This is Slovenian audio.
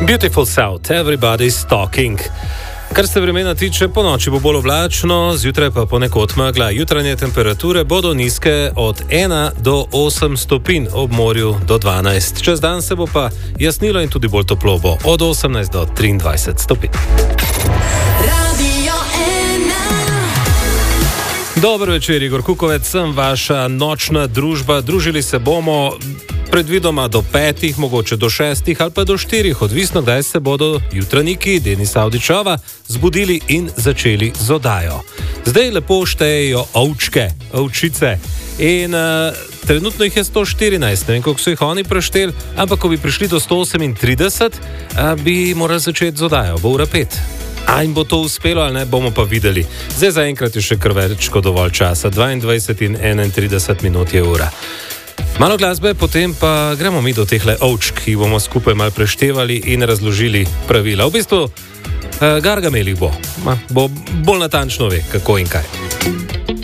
Beautiful South, everybody's talking. Kar se vremena tiče, po noči bo bolj oblačno, zjutraj pa ponekod megla. Jutranje temperature bodo nizke od 1 do 8 stopinj, ob morju do 12. Čez dan se bo pa jasnilo in tudi bolj toplo bo, od 18 do 23 stopinj. Dober večer, Igor Kukovec, sem vaša nočna družba. Družili se bomo predvidoma do 5, mogoče do 6 ali pa do 4, odvisno, kdaj se bodo jutranjiki Denisa Avdićova zbudili in začeli z oddajo. Zdaj lepo štejejo ovčice in trenutno jih je 114, ne vem, koliko so jih oni prešteli, ampak ko bi prišli do 138, bi morali začeti z oddajo, bo ura 5. A jim bo to uspelo ali ne, bomo pa videli. Zdaj zaenkrat je še kar več kot dovolj časa, 22 in 31 minut je ura. Malo glasbe, potem pa gremo mi do tehle ovčk, ki bomo skupaj malo preštevali in razložili pravila. V bistvu Gargamel jih bo bolj natančno ve, kako in kaj.